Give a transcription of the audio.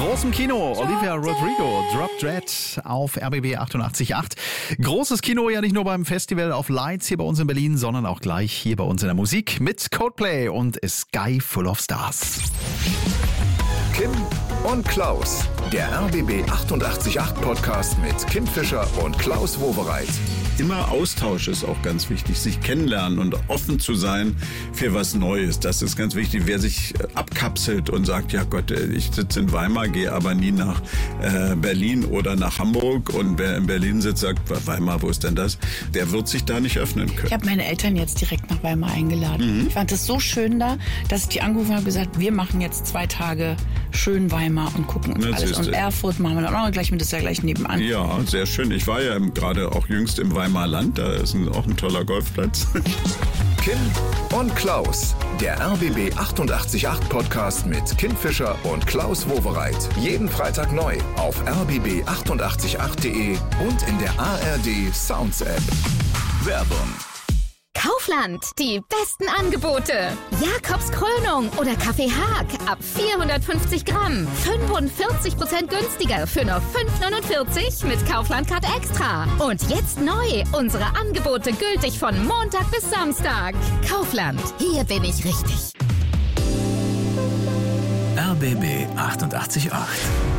großem Kino. Olivia Rodrigo, Drop Dead auf RBB 88.8. Großes Kino ja nicht nur beim Festival of Lights hier bei uns in Berlin, sondern auch gleich hier bei uns in der Musik mit Coldplay und A Sky Full of Stars. Kim und Klaus, der RBB 88.8 Podcast mit Kim Fischer und Klaus Wowereit. Immer Austausch ist auch ganz wichtig, sich kennenlernen und offen zu sein für was Neues. Das ist ganz wichtig. Wer sich abkapselt und sagt, ja Gott, ich sitze in Weimar, gehe aber nie nach Berlin oder nach Hamburg, und wer in Berlin sitzt, sagt, Weimar, wo ist denn das? Der wird sich da nicht öffnen können. Ich habe meine Eltern jetzt direkt nach Weimar eingeladen. Ich fand es so schön da, dass ich die angerufen habe und gesagt, wir machen jetzt 2 Tage schön Weimar und gucken uns alles. Und Erfurt machen wir dann auch gleich mit, das ist ja gleich nebenan. Ja, sehr schön. Ich war ja gerade auch jüngst im Weimarer Land, da ist auch ein toller Golfplatz. Kim und Klaus, der RBB 88.8 Podcast mit Kim Fischer und Klaus Wowereit. Jeden Freitag neu auf rbb888.de und in der ARD Sounds App. Werbung. Kaufland, die besten Angebote. Jakobs Krönung oder Kaffee Haag ab 450 Gramm. 45% günstiger für nur 5,49 mit Kaufland Card Extra. Und jetzt neu, unsere Angebote gültig von Montag bis Samstag. Kaufland, hier bin ich richtig. RBB 88.8